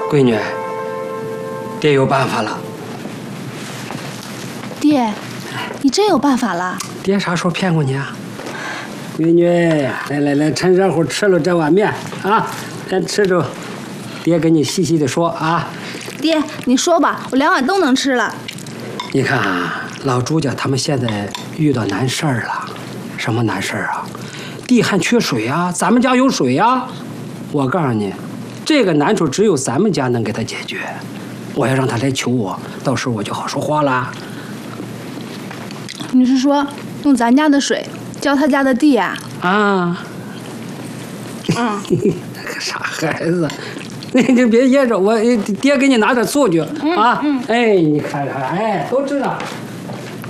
闺女，爹有办法了。 爹，你真有办法了？ 爹啥时候骗过你啊？闺女，来，趁热乎吃了这碗面啊，先吃着。爹给你细细的说啊。 爹，你说吧，我2碗都能吃了。 你看啊，老朱家他们现在遇到难事儿了。什么难事儿啊？地旱缺水啊，咱们家有水啊。我告诉你，这个难处只有咱们家能给他解决。我要让他来求我，到时候我就好说话啦。 你是说用咱家的水浇他家的地呀？ 啊。傻孩子，你别噎着，我爹给你拿点醋去啊。哎，你看看，哎，都知道。